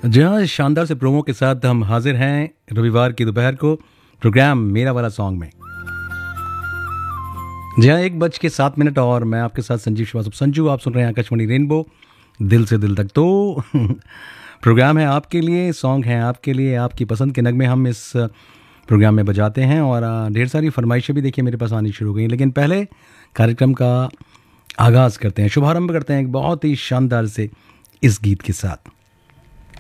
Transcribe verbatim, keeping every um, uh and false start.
जी हाँ, शानदार से प्रोमो के साथ हम हाजिर हैं रविवार की दोपहर को प्रोग्राम मेरा वाला सॉन्ग में। जी हाँ, एक बज के सात मिनट और मैं आपके साथ संजीव श्रीवास्तव संजू। आप सुन रहे हैं आकाशवाणी रेनबो दिल से दिल तक। तो प्रोग्राम है आपके लिए, सॉन्ग है आपके लिए, आपकी पसंद के नगमे हम इस प्रोग्राम में बजाते हैं और ढेर सारी फरमाइशें भी देखिए मेरे पास आनी शुरू हो गई। लेकिन पहले कार्यक्रम का आगाज़ करते हैं, शुभारंभ करते हैं एक बहुत ही शानदार से इस गीत के साथ।